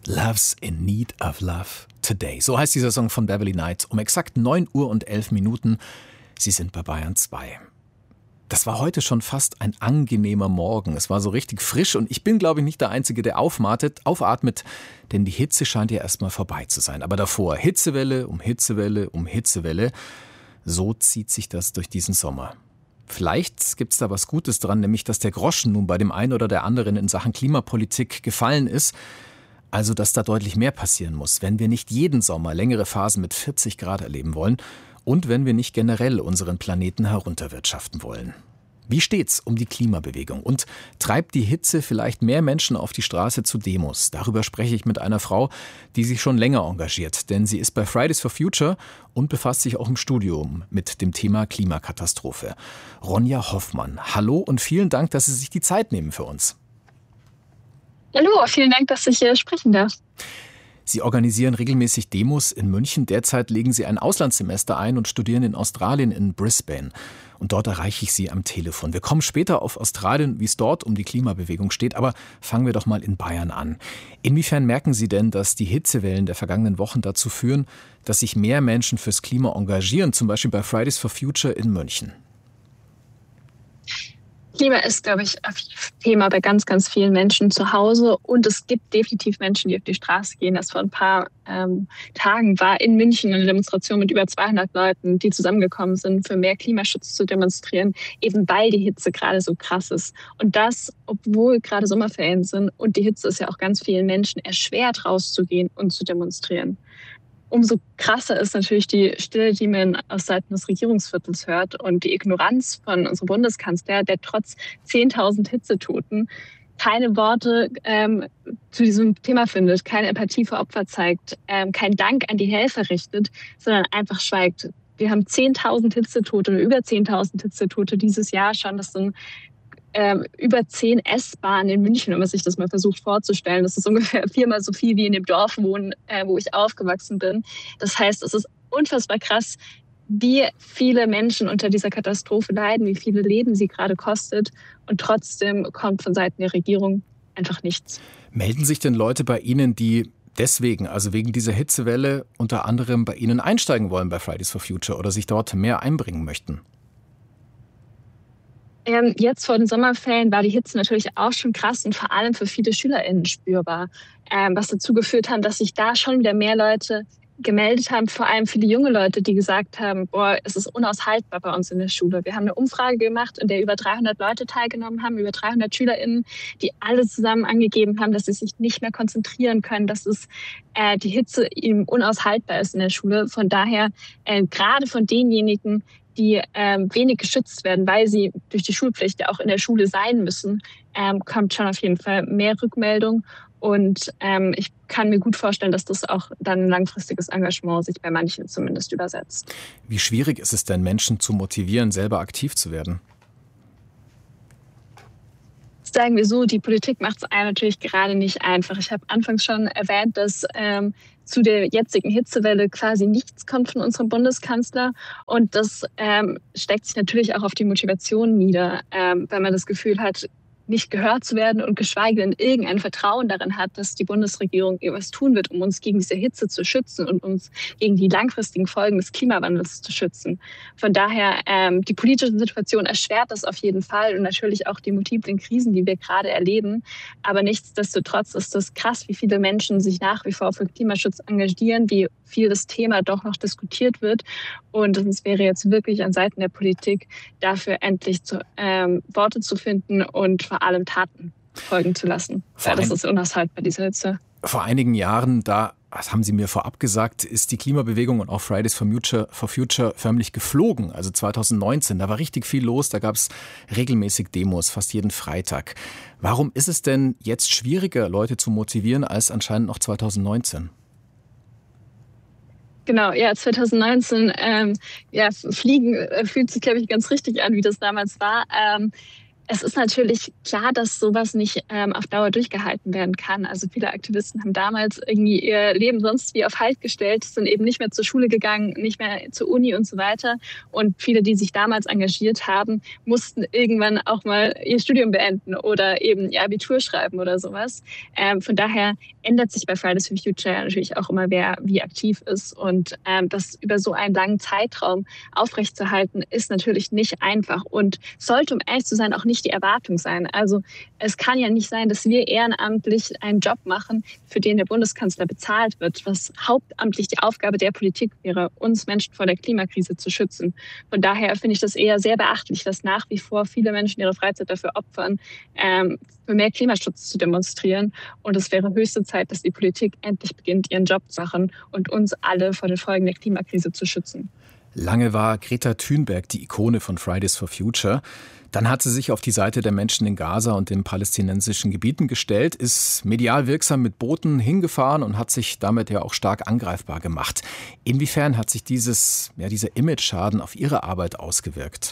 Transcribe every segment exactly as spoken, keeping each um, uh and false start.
Love's in need of love today. So heißt dieser Song von Beverly Knight. Um exakt neun Uhr und elf Minuten. Sie sind bei Bayern zwei. Das war heute schon fast ein angenehmer Morgen. Es war so richtig frisch und ich bin, glaube ich, nicht der Einzige, der aufatmet, aufatmet, denn die Hitze scheint ja erstmal vorbei zu sein. Aber davor Hitzewelle um Hitzewelle um Hitzewelle. So zieht sich das durch diesen Sommer. Vielleicht gibt es da was Gutes dran, nämlich dass der Groschen nun bei dem einen oder der anderen in Sachen Klimapolitik gefallen ist. Also, dass da deutlich mehr passieren muss, wenn wir nicht jeden Sommer längere Phasen mit vierzig Grad erleben wollen und wenn wir nicht generell unseren Planeten herunterwirtschaften wollen. Wie steht's um die Klimabewegung? Und treibt die Hitze vielleicht mehr Menschen auf die Straße zu Demos? Darüber spreche ich mit einer Frau, die sich schon länger engagiert. Denn sie ist bei Fridays for Future und befasst sich auch im Studium mit dem Thema Klimakatastrophe. Ronja Hoffmann, hallo und vielen Dank, dass Sie sich die Zeit nehmen für uns. Hallo, vielen Dank, dass ich hier sprechen darf. Sie organisieren regelmäßig Demos in München. Derzeit legen Sie ein Auslandssemester ein und studieren in Australien in Brisbane. Und dort erreiche ich Sie am Telefon. Wir kommen später auf Australien, wie es dort um die Klimabewegung steht. Aber fangen wir doch mal in Bayern an. Inwiefern merken Sie denn, dass die Hitzewellen der vergangenen Wochen dazu führen, dass sich mehr Menschen fürs Klima engagieren, zum Beispiel bei Fridays for Future in München? Klima ist, glaube ich, ein Thema bei ganz, ganz vielen Menschen zu Hause. Und es gibt definitiv Menschen, die auf die Straße gehen. Das vor ein paar ähm, Tagen war in München eine Demonstration mit über zweihundert Leuten, die zusammengekommen sind, für mehr Klimaschutz zu demonstrieren, eben weil die Hitze gerade so krass ist. Und das, obwohl gerade Sommerferien sind. Und die Hitze ist ja auch ganz vielen Menschen erschwert, rauszugehen und zu demonstrieren. Umso krasser ist natürlich die Stille, die man aus Seiten des Regierungsviertels hört und die Ignoranz von unserem Bundeskanzler, der trotz zehntausend Hitzetoten keine Worte ähm, zu diesem Thema findet, keine Empathie für Opfer zeigt, ähm, keinen Dank an die Helfer richtet, sondern einfach schweigt. Wir haben zehntausend Hitzetote oder über zehntausend Hitzetote dieses Jahr schon. Das sind Ähm, über zehn S-Bahnen in München, wenn man sich das mal versucht vorzustellen. Das ist ungefähr viermal so viel wie in dem Dorf wohnen, äh, wo ich aufgewachsen bin. Das heißt, es ist unfassbar krass, wie viele Menschen unter dieser Katastrophe leiden, wie viele Leben sie gerade kostet. Und trotzdem kommt von Seiten der Regierung einfach nichts. Melden sich denn Leute bei Ihnen, die deswegen, also wegen dieser Hitzewelle, unter anderem bei Ihnen einsteigen wollen bei Fridays for Future oder sich dort mehr einbringen möchten? Ähm, jetzt vor den Sommerferien war die Hitze natürlich auch schon krass und vor allem für viele SchülerInnen spürbar, ähm, was dazu geführt hat, dass sich da schon wieder mehr Leute gemeldet haben, vor allem viele junge Leute, die gesagt haben, boah, es ist unaushaltbar bei uns in der Schule. Wir haben eine Umfrage gemacht, in der über dreihundert Leute teilgenommen haben, über dreihundert SchülerInnen, die alle zusammen angegeben haben, dass sie sich nicht mehr konzentrieren können, dass es äh, die Hitze eben unaushaltbar ist in der Schule. Von daher, äh, gerade von denjenigen, die ähm, wenig geschützt werden, weil sie durch die Schulpflicht ja auch in der Schule sein müssen, ähm, kommt schon auf jeden Fall mehr Rückmeldung. Und ähm, ich kann mir gut vorstellen, dass das auch dann ein langfristiges Engagement sich bei manchen zumindest übersetzt. Wie schwierig ist es denn, Menschen zu motivieren, selber aktiv zu werden? Sagen wir so, die Politik macht es einem natürlich gerade nicht einfach. Ich habe anfangs schon erwähnt, dass ähm, zu der jetzigen Hitzewelle quasi nichts kommt von unserem Bundeskanzler. Und das ähm, steckt sich natürlich auch auf die Motivation nieder, ähm, wenn man das Gefühl hat, nicht gehört zu werden und geschweige denn irgendein Vertrauen darin hat, dass die Bundesregierung etwas tun wird, um uns gegen diese Hitze zu schützen und uns gegen die langfristigen Folgen des Klimawandels zu schützen. Von daher, ähm, die politische Situation erschwert das auf jeden Fall und natürlich auch die multiplen Krisen, die wir gerade erleben. Aber nichtsdestotrotz ist das krass, wie viele Menschen sich nach wie vor für Klimaschutz engagieren, wie viel das Thema doch noch diskutiert wird. Und es wäre jetzt wirklich an Seiten der Politik, dafür endlich zu, ähm, Worte zu finden und vor allem Taten folgen zu lassen. Vor Weil das ist unaushaltbar, diese Hitze. Vor einigen Jahren, da, das haben Sie mir vorab gesagt, ist die Klimabewegung und auch Fridays for Future, for Future förmlich geflogen. Also zwanzig neunzehn, da war richtig viel los, da gab es regelmäßig Demos, fast jeden Freitag. Warum ist es denn jetzt schwieriger, Leute zu motivieren, als anscheinend noch zwanzig neunzehn? Genau, ja, zwanzig neunzehn, ähm, ja, Fliegen äh, fühlt sich, glaube ich, ganz richtig an, wie das damals war. Ähm, Es ist natürlich klar, dass sowas nicht ähm, auf Dauer durchgehalten werden kann. Also viele Aktivisten haben damals irgendwie ihr Leben sonst wie auf Halt gestellt, sind eben nicht mehr zur Schule gegangen, nicht mehr zur Uni und so weiter. Und viele, die sich damals engagiert haben, mussten irgendwann auch mal ihr Studium beenden oder eben ihr Abitur schreiben oder sowas. Ähm, von daher ändert sich bei Fridays for Future natürlich auch immer, wer wie aktiv ist. Und ähm, das über so einen langen Zeitraum aufrechtzuerhalten, ist natürlich nicht einfach und sollte, um ehrlich zu sein, auch nicht die Erwartung sein. Also es kann ja nicht sein, dass wir ehrenamtlich einen Job machen, für den der Bundeskanzler bezahlt wird, was hauptamtlich die Aufgabe der Politik wäre, uns Menschen vor der Klimakrise zu schützen. Von daher finde ich das eher sehr beachtlich, dass nach wie vor viele Menschen ihre Freizeit dafür opfern, ähm, für mehr Klimaschutz zu demonstrieren. Und es wäre höchste Zeit, dass die Politik endlich beginnt, ihren Job zu machen und uns alle vor den Folgen der Klimakrise zu schützen. Lange war Greta Thunberg die Ikone von Fridays for Future. Dann hat sie sich auf die Seite der Menschen in Gaza und den palästinensischen Gebieten gestellt, ist medial wirksam mit Booten hingefahren und hat sich damit ja auch stark angreifbar gemacht. Inwiefern hat sich dieses, ja, dieser Image-Schaden auf ihre Arbeit ausgewirkt?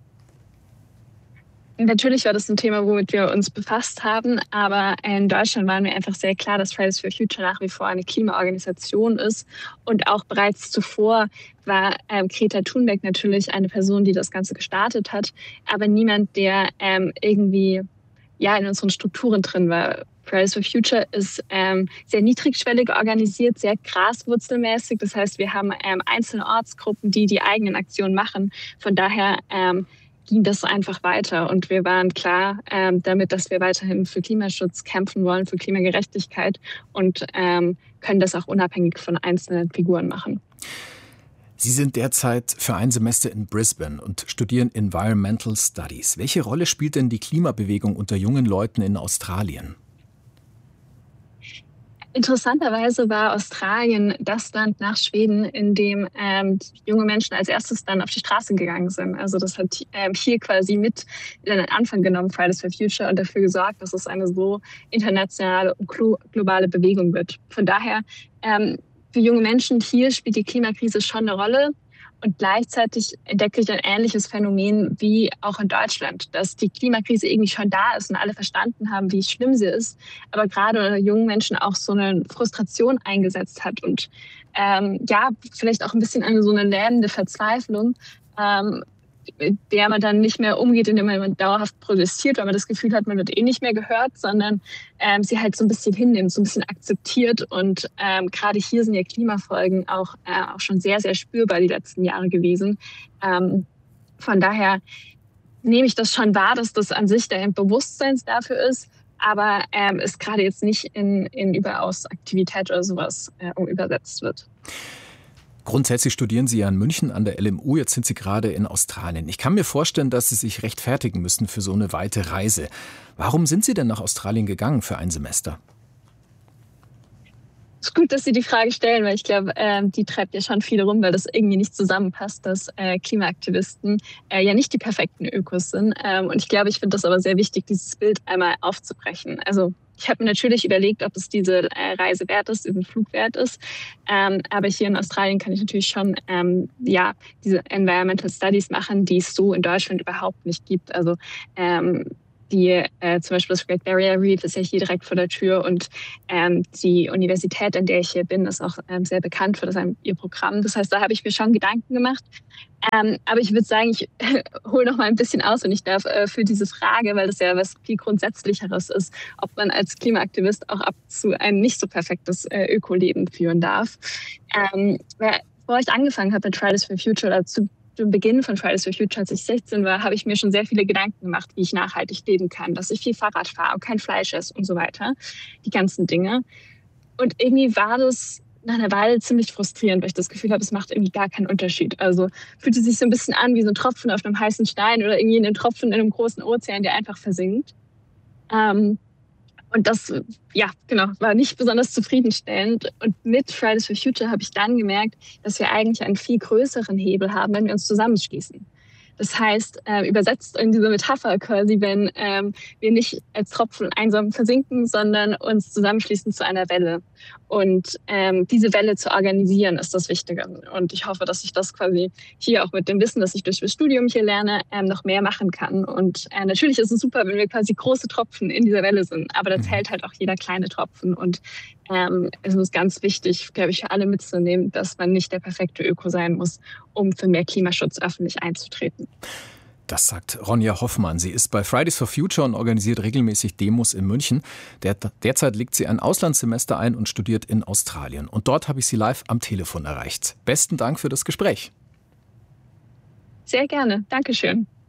Natürlich war das ein Thema, womit wir uns befasst haben, aber in Deutschland waren wir einfach sehr klar, dass Fridays for Future nach wie vor eine Klimaorganisation ist. Und auch bereits zuvor war ähm, Greta Thunberg natürlich eine Person, die das Ganze gestartet hat, aber niemand, der ähm, irgendwie ja, in unseren Strukturen drin war. Fridays for Future ist ähm, sehr niedrigschwellig organisiert, sehr graswurzelmäßig. Das heißt, wir haben ähm, einzelne Ortsgruppen, die die eigenen Aktionen machen. Von daher ähm, ging das einfach weiter. Und wir waren klar ähm, damit, dass wir weiterhin für Klimaschutz kämpfen wollen, für Klimagerechtigkeit und ähm, können das auch unabhängig von einzelnen Figuren machen. Sie sind derzeit für ein Semester in Brisbane und studieren Environmental Studies. Welche Rolle spielt denn die Klimabewegung unter jungen Leuten in Australien? Interessanterweise war Australien das Land nach Schweden, in dem ähm, junge Menschen als erstes dann auf die Straße gegangen sind. Also das hat ähm, hier quasi mit in den Anfang genommen, Fridays for Future, und dafür gesorgt, dass es eine so internationale und globale Bewegung wird. Von daher, ähm, für junge Menschen hier spielt die Klimakrise schon eine Rolle. Und gleichzeitig entdecke ich ein ähnliches Phänomen wie auch in Deutschland, dass die Klimakrise irgendwie schon da ist und alle verstanden haben, wie schlimm sie ist, aber gerade unter jungen Menschen auch so eine Frustration eingesetzt hat und ähm, ja, vielleicht auch ein bisschen eine so eine lähmende Verzweiflung, ähm, mit der man dann nicht mehr umgeht, indem man dauerhaft protestiert, weil man das Gefühl hat, man wird eh nicht mehr gehört, sondern ähm, sie halt so ein bisschen hinnimmt, so ein bisschen akzeptiert. Und ähm, gerade hier sind ja Klimafolgen auch, äh, auch schon sehr, sehr spürbar die letzten Jahre gewesen. Ähm, von daher nehme ich das schon wahr, dass das an sich der Bewusstsein dafür ist, aber ähm, es gerade jetzt nicht in, in Überaus-Aktivität oder sowas äh, übersetzt wird. Grundsätzlich studieren Sie ja in München an der L M U, jetzt sind Sie gerade in Australien. Ich kann mir vorstellen, dass Sie sich rechtfertigen müssen für so eine weite Reise. Warum sind Sie denn nach Australien gegangen für ein Semester? Es ist gut, dass Sie die Frage stellen, weil ich glaube, äh, die treibt ja schon viele rum, weil das irgendwie nicht zusammenpasst, dass äh, Klimaaktivisten äh, ja nicht die perfekten Ökos sind. Ähm, und ich glaube, ich finde das aber sehr wichtig, dieses Bild einmal aufzubrechen. Also ich habe mir natürlich überlegt, ob es diese äh, Reise wert ist, diesen Flug wert ist. Ähm, aber hier in Australien kann ich natürlich schon ähm, ja, diese Environmental Studies machen, die es so in Deutschland überhaupt nicht gibt. Also ähm, die, äh, zum Beispiel das Great Barrier Reef ist ja hier direkt vor der Tür und ähm, die Universität, an der ich hier bin, ist auch ähm, sehr bekannt für das, ihr Programm. Das heißt, da habe ich mir schon Gedanken gemacht. Ähm, aber ich würde sagen, ich äh, hole noch mal ein bisschen aus, wenn ich darf, äh, für diese Frage, weil das ja was viel Grundsätzlicheres ist, ob man als Klimaaktivist auch ab zu ein nicht so perfektes äh, Ökoleben führen darf. Ähm, weil, bevor ich angefangen habe mit Fridays for Future oder zu dem Beginn von Fridays for Future, als ich sechzehn war, habe ich mir schon sehr viele Gedanken gemacht, wie ich nachhaltig leben kann, dass ich viel Fahrrad fahre und kein Fleisch esse und so weiter. Die ganzen Dinge. Und irgendwie war das nach einer Weile ziemlich frustrierend, weil ich das Gefühl habe, es macht irgendwie gar keinen Unterschied. Also fühlte sich so ein bisschen an wie so ein Tropfen auf einem heißen Stein oder irgendwie ein Tropfen in einem großen Ozean, der einfach versinkt. Ähm, Und das, ja, genau, war nicht besonders zufriedenstellend. Und mit Fridays for Future habe ich dann gemerkt, dass wir eigentlich einen viel größeren Hebel haben, wenn wir uns zusammenschließen. Das heißt, äh, übersetzt in diese Metapher quasi, wenn ähm, wir nicht als Tropfen einsam versinken, sondern uns zusammenschließen zu einer Welle. Und ähm, diese Welle zu organisieren, ist das Wichtige. Und ich hoffe, dass ich das quasi hier auch mit dem Wissen, das ich durch das Studium hier lerne, ähm, noch mehr machen kann. Und äh, natürlich ist es super, wenn wir quasi große Tropfen in dieser Welle sind. Aber da zählt halt auch jeder kleine Tropfen. Und ähm, es ist ganz wichtig, glaube ich, für alle mitzunehmen, dass man nicht der perfekte Öko sein muss, um für mehr Klimaschutz öffentlich einzutreten. Das sagt Ronja Hoffmann. Sie ist bei Fridays for Future und organisiert regelmäßig Demos in München. Der, derzeit legt sie ein Auslandssemester ein und studiert in Australien. Und dort habe ich sie live am Telefon erreicht. Besten Dank für das Gespräch. Sehr gerne. Dankeschön.